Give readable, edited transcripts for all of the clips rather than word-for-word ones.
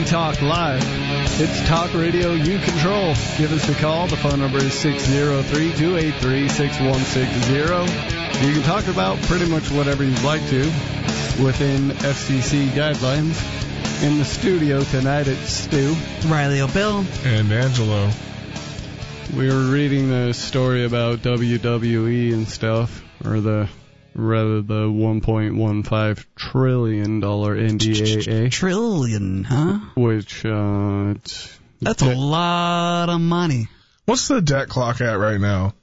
We Talk Live. It's talk radio you control. Give us a call. The phone number is 603-283-6160. You can talk about pretty much whatever you'd like to within FCC guidelines. In the studio tonight, it's Stu, Riley O'Bill, and Angelo. We were reading the story about WWE and stuff, or the $1.15 trillion NDAA. Trillion, huh? Which, that's a lot of money. What's the debt clock at right now?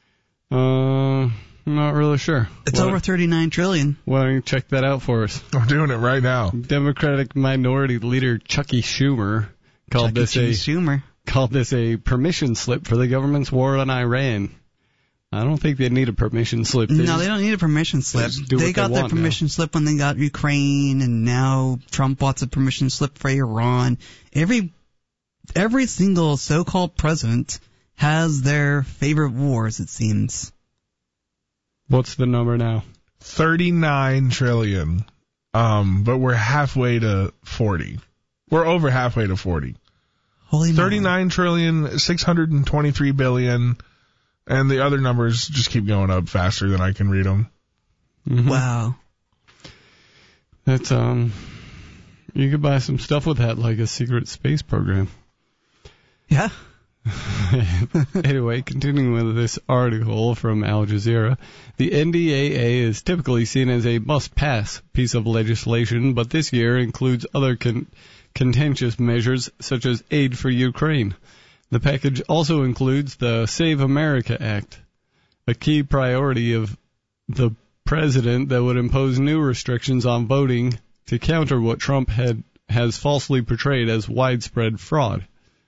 Not really sure. It's over 39 trillion. Why don't you check that out for us? I'm doing it right now. Democratic Minority Leader Chucky Schumer called this a permission slip for the government's war on Iran. I don't think they need a permission slip. No, they don't need a permission slip. They got their permission slip when they got Ukraine, and now Trump wants a permission slip for Iran. Every single so-called president has their favorite wars, it seems. What's the number now? 39 trillion. But we're halfway to 40. We're over halfway to 40. Holy 39 trillion, 623 billion, and the other numbers just keep going up faster than I can read them. Mm-hmm. Wow. That's, you could buy some stuff with that, like a secret space program. Yeah. Anyway, continuing with this article from Al Jazeera, the NDAA is typically seen as a must-pass piece of legislation, but this year includes other contentious measures such as aid for Ukraine. The package also includes the Save America Act, a key priority of the president that would impose new restrictions on voting to counter what Trump has falsely portrayed as widespread fraud.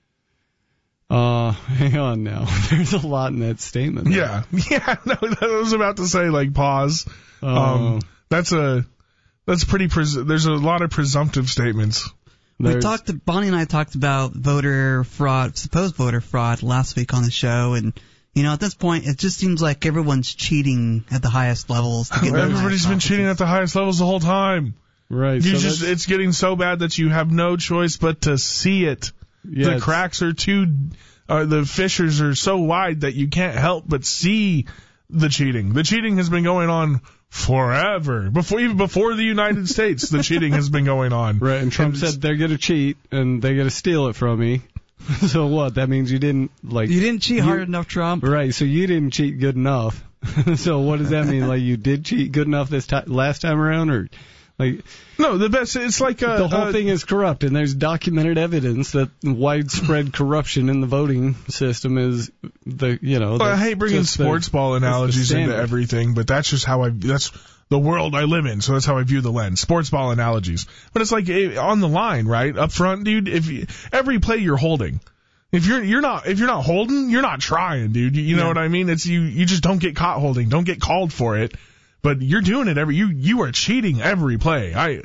Hang on now. There's a lot in that statement. Yeah. No, I was about to say, like, pause. There's a lot of presumptive statements. Bonnie and I talked about voter fraud, supposed voter fraud last week on the show, and at this point, it just seems like everyone's cheating at the highest levels. Everybody's been cheating at the highest levels the whole time. Right. It's getting so bad that you have no choice but to see it. Yeah, the cracks are the fissures are so wide that you can't help but see the cheating. The cheating has been going on forever. Even before the United States, the cheating has been going on. Right, and Trump said they're going to cheat and they're going to steal it from me. So what? That means you didn't cheat hard enough, Trump. Right, so you didn't cheat good enough. So what does that mean? Like, you did cheat good enough last time around, or no, the best, it's like the whole thing is corrupt, and there's documented evidence that widespread corruption in the voting system is I hate bringing sports ball analogies into everything, but that's just that's the world I live in, so that's how I view the lens. Sports ball analogies. But it's like on the line, right? Up front, dude, every play you're holding. If you're not holding, you're not trying, dude. You know what I mean? It's you just don't get caught holding, don't get called for it. But you're doing it you are cheating every play. I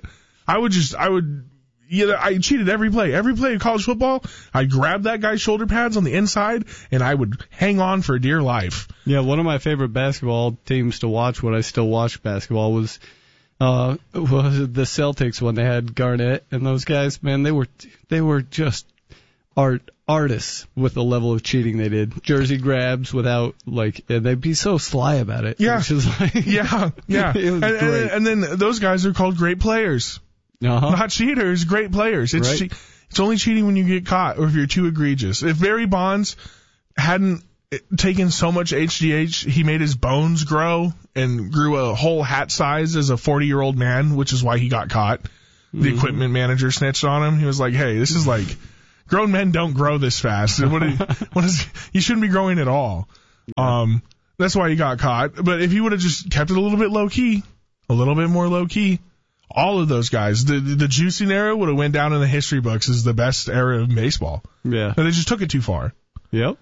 cheated every play. Every play of college football, I grabbed that guy's shoulder pads on the inside and I would hang on for dear life. Yeah, one of my favorite basketball teams to watch when I still watch basketball was the Celtics when they had Garnett and those guys. Man, they were just artists with the level of cheating they did. Jersey grabs without, and they'd be so sly about it. Yeah. Which is yeah. It was great. And then those guys are called great players. Uh-huh. Not cheaters, great players. Right. It's only cheating when you get caught or if you're too egregious. If Barry Bonds hadn't taken so much HGH, he made his bones grow and grew a whole hat size as a 40-year-old man, which is why he got caught. The equipment manager snitched on him. He was like, hey, this is grown men don't grow this fast. You shouldn't be growing at all. That's why he got caught. But if he would have just kept it a little bit low key, a little bit more low key, all of those guys, the juicing era would have went down in the history books as the best era of baseball. Yeah. But they just took it too far. Yep.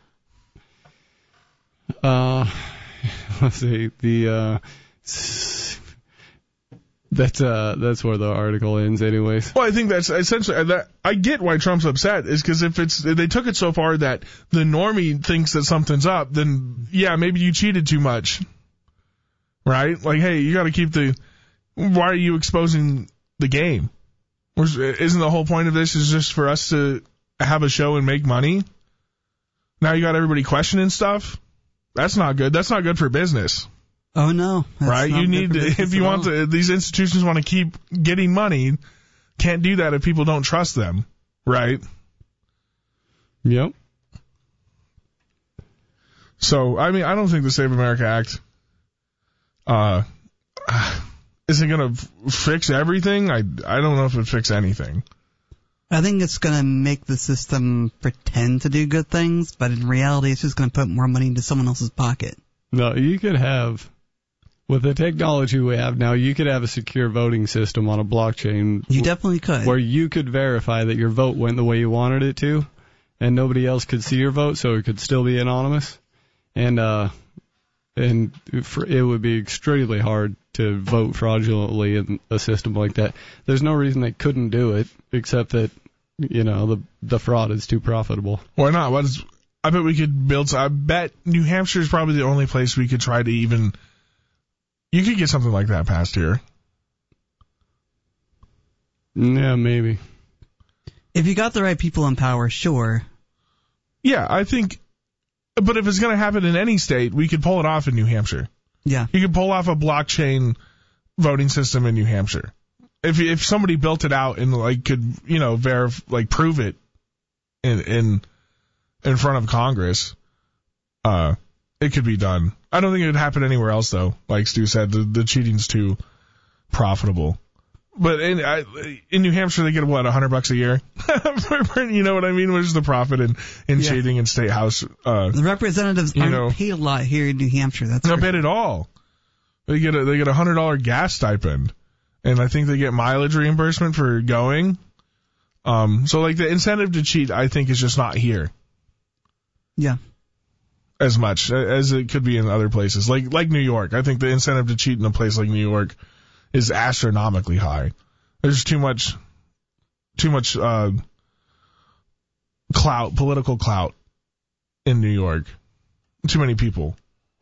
Let's see. That's where the article ends anyways. Well, I think that's essentially, I get why Trump's upset, is because if they took it so far that the normie thinks that something's up, then yeah, maybe you cheated too much. Right? Like, hey, you gotta keep why are you exposing the game? Isn't the whole point of this is just for us to have a show and make money? Now you got everybody questioning stuff. That's not good. That's not good for business. Oh no! Right? You need to, if you want to, these institutions want to keep getting money, can't do that if people don't trust them, right? Yep. So, I mean, I don't think the Save America Act isn't going to fix everything. I don't know if it fix anything. I think it's going to make the system pretend to do good things, but in reality, it's just going to put more money into someone else's pocket. No, you could have, with the technology we have now, you could have a secure voting system on a blockchain. You definitely could. Where you could verify that your vote went the way you wanted it to, and nobody else could see your vote, so it could still be anonymous. And it would be extremely hard to vote fraudulently in a system like that. There's no reason they couldn't do it, except that, the fraud is too profitable. Why not? I bet we could build. I bet New Hampshire is probably the only place we could try to even. You could get something like that passed here. Yeah, maybe. If you got the right people in power, sure. Yeah, I think. But if it's going to happen in any state, we could pull it off in New Hampshire. Yeah. You could pull off a blockchain voting system in New Hampshire. If somebody built it out and could prove it in front of Congress, it could be done. I don't think it would happen anywhere else though. Like Stu said, the cheating's too profitable. But in New Hampshire, they get what, $100 a year? You know what I mean? Which is the profit in cheating in state house. The representatives aren't paid a lot here in New Hampshire. That's not paid at all. They get a $100 gas stipend, and I think they get mileage reimbursement for going. So the incentive to cheat, I think, is just not here. Yeah. As much as it could be in other places, like New York. I think the incentive to cheat in a place like New York is astronomically high. There's too much clout, political clout in New York. Too many people.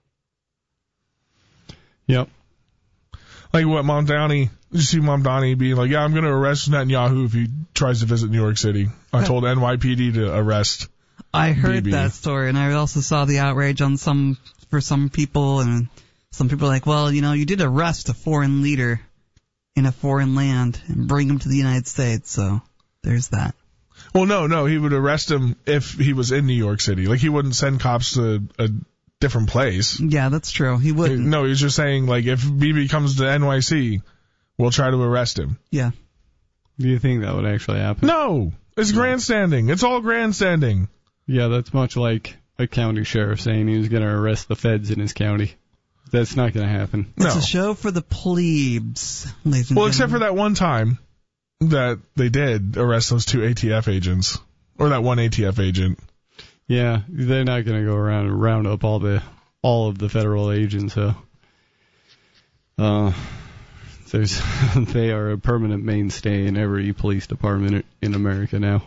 Yep. Like what Did you see Mom Donnie being like, yeah, I'm going to arrest Netanyahu if he tries to visit New York City. I told NYPD to arrest. I heard that story, and I also saw the outrage on for some people, and some people are like, well, you did arrest a foreign leader in a foreign land and bring him to the United States, so there's that. Well, no, he would arrest him if he was in New York City. He wouldn't send cops to a different place. Yeah, that's true. He wouldn't. No, he's just saying, if Bibi comes to NYC, we'll try to arrest him. Yeah. Do you think that would actually happen? No, it's grandstanding. It's all grandstanding. Yeah, that's much like a county sheriff saying he was going to arrest the feds in his county. That's not going to happen. It's a show for the plebes, ladies and gentlemen. Except for that one time that they did arrest those 2 ATF agents, or that one ATF agent. Yeah, they're not going to go around and round up all of the federal agents. So, they are a permanent mainstay in every police department in America now.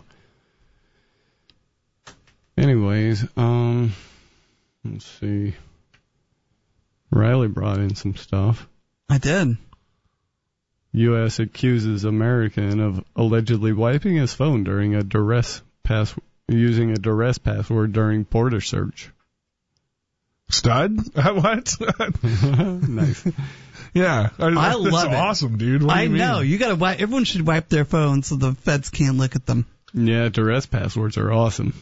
Anyways, let's see. Riley brought in some stuff. I did. U.S. accuses American of allegedly wiping his phone during using a duress password during border search. Stud? What? Nice. Yeah, I love it. Awesome, dude. What do you mean? Know. You gotta wipe. Everyone should wipe their phones so the feds can't look at them. Yeah, duress passwords are awesome.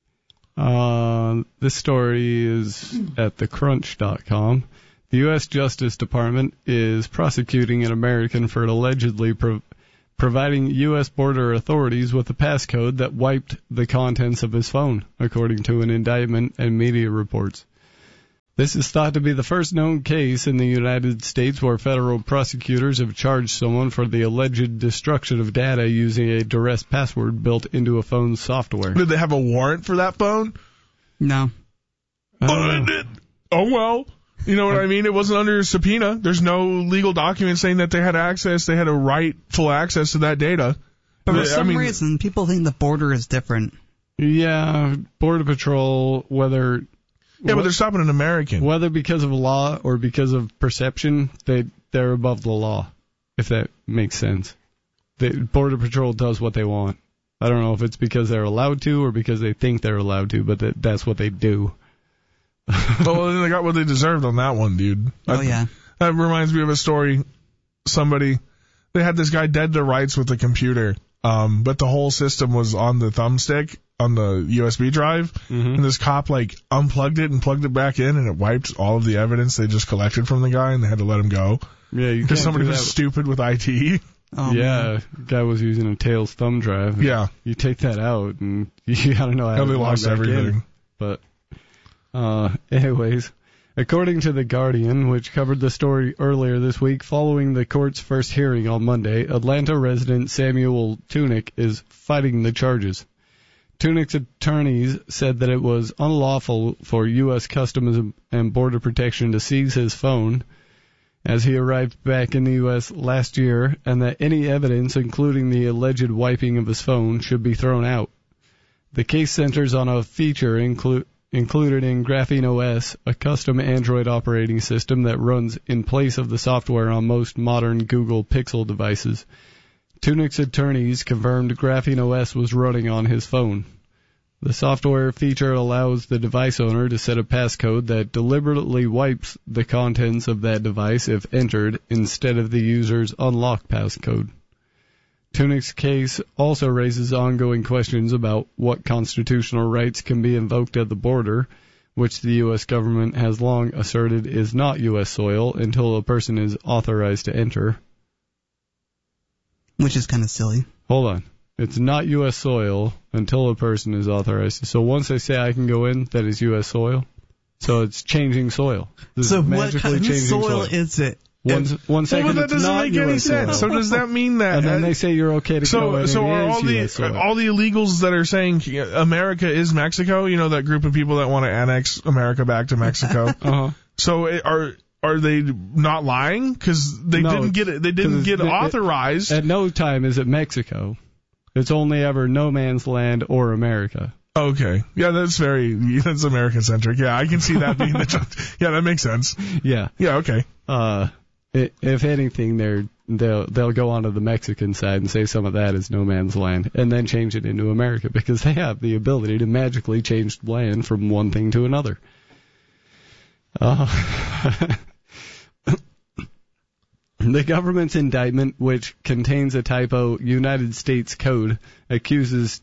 This story is at thecrunch.com. The U.S. Justice Department is prosecuting an American for allegedly providing U.S. border authorities with a passcode that wiped the contents of his phone, according to an indictment and media reports. This is thought to be the first known case in the United States where federal prosecutors have charged someone for the alleged destruction of data using a duress password built into a phone's software. Did they have a warrant for that phone? No. Oh, well. You know what I mean? It wasn't under a subpoena. There's no legal document saying that they had access. They had a rightful access to that data. But for some reason, people think the border is different. Yeah, Border Patrol, whether... Yeah, but they're stopping an American. Whether because of law or because of perception, they're above the law, if that makes sense. the Border Patrol does what they want. I don't know if it's because they're allowed to or because they think they're allowed to, but that's what they do. Well, they got what they deserved on that one, dude. Yeah. That reminds me of a story. They had this guy dead to rights with a computer, but the whole system was on the thumbstick on the USB drive, and this cop unplugged it and plugged it back in, and it wiped all of the evidence they just collected from the guy, and they had to let him go. Yeah, because somebody was stupid with IT. Oh, yeah, guy was using a Tails thumb drive. Yeah, you take that out, and you gotta know how they lost everything. But anyways, according to The Guardian, which covered the story earlier this week, following the court's first hearing on Monday, Atlanta resident Samuel Tunick is fighting the charges. Tunick's attorneys said that it was unlawful for U.S. Customs and Border Protection to seize his phone as he arrived back in the U.S. last year, and that any evidence, including the alleged wiping of his phone, should be thrown out. The case centers on a feature included in Graphene OS, a custom Android operating system that runs in place of the software on most modern Google Pixel devices. Tunick's attorneys confirmed Graphene OS was running on his phone. The software feature allows the device owner to set a passcode that deliberately wipes the contents of that device if entered instead of the user's unlocked passcode. Tunick's case also raises ongoing questions about what constitutional rights can be invoked at the border, which the U.S. government has long asserted is not U.S. soil until a person is authorized to enter. Which is kind of silly. Hold on. It's not U.S. soil until a person is authorized. So once they say I can go in, that is U.S. soil. So it's changing soil. So what kind of soil is it? One second, well, that doesn't make any sense. So does that mean that? And then they say you're okay to go in. So are all the illegals that are saying America is Mexico? You know, that group of people that want to annex America back to Mexico. Uh-huh. So are they not lying? Because they didn't get it. They didn't get authorized. At no time is it Mexico. It's only ever no man's land or America. Okay. Yeah, that's American centric. Yeah, I can see that being yeah, that makes sense. Yeah. Yeah, okay. If anything, they'll go onto the Mexican side and say some of that is no man's land, and then change it into America because they have the ability to magically change land from one thing to another. The government's indictment, which contains a typo United States Code, accuses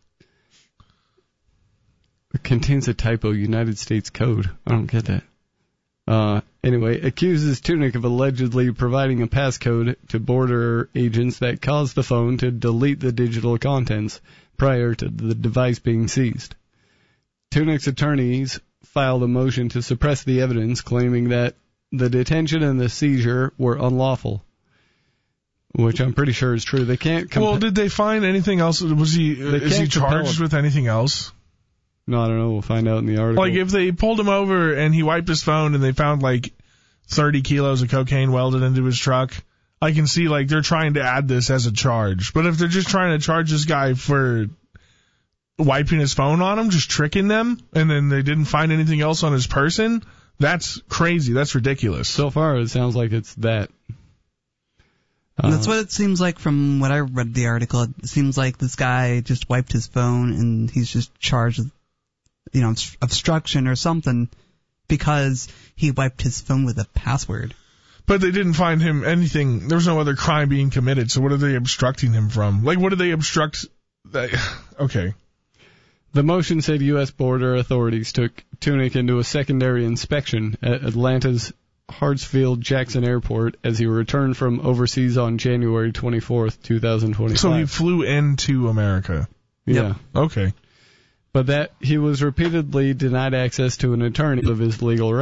I don't get that. Anyway, accuses Tunick of allegedly providing a passcode to border agents that caused the phone to delete the digital contents prior to the device being seized. Tunick's attorneys filed a motion to suppress the evidence, claiming that the detention and the seizure were unlawful, which I'm pretty sure is true. They can't. Well, did they find anything else? Is he charged with anything else? No, I don't know. We'll find out in the article. Like if they pulled him over and he wiped his phone and they found 30 kilos of cocaine welded into his truck, I can see they're trying to add this as a charge. But if they're just trying to charge this guy for wiping his phone on him, just tricking them, and then they didn't find anything else on his person, that's crazy. That's ridiculous. So far, it sounds like it's that. That's what it seems like from what I read the article. It seems like this guy just wiped his phone and he's just charged with, obstruction or something because he wiped his phone with a password. But they didn't find him anything. There was no other crime being committed, so what are they obstructing him from? What do they obstruct? Okay. The motion said U.S. border authorities took Tunick into a secondary inspection at Atlanta's Hartsfield-Jackson Airport as he returned from overseas on January 24th, 2025. So he flew into America. Yeah. Yep. Okay. But that he was repeatedly denied access to an attorney of his legal rights.